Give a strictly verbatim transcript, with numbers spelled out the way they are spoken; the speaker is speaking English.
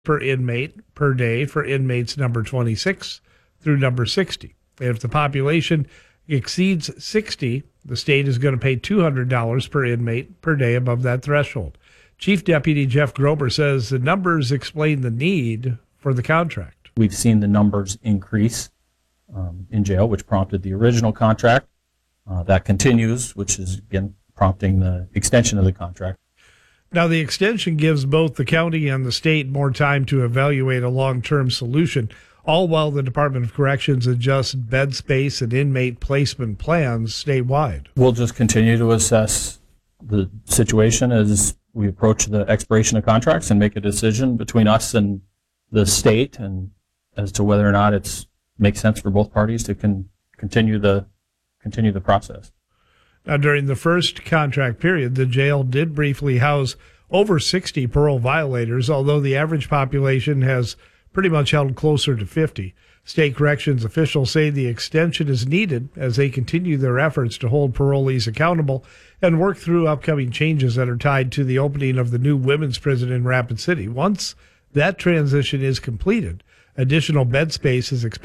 per inmate per day for inmates number twenty-six through number sixty. If the population exceeds sixty, the state is going to pay two hundred dollars per inmate per day above that threshold. Chief Deputy Jeff Grober says the numbers explain the need for the contract. We've seen the numbers increase um, in jail, which prompted the original contract. Uh, that continues, which is, again, prompting the extension of the contract. Now, the extension gives both the county and the state more time to evaluate a long-term solution, all while the Department of Corrections adjusts bed space and inmate placement plans statewide. We'll just continue to assess the situation as we approach the expiration of contracts and make a decision between us and the state and as to whether or not it makes sense for both parties to con- continue the continue the process. Now, during the first contract period, the jail did briefly house over sixty parole violators, although the average population has pretty much held closer to fifty. State corrections officials say the extension is needed as they continue their efforts to hold parolees accountable and work through upcoming changes that are tied to the opening of the new women's prison in Rapid City. Once that transition is completed, additional bed space is expected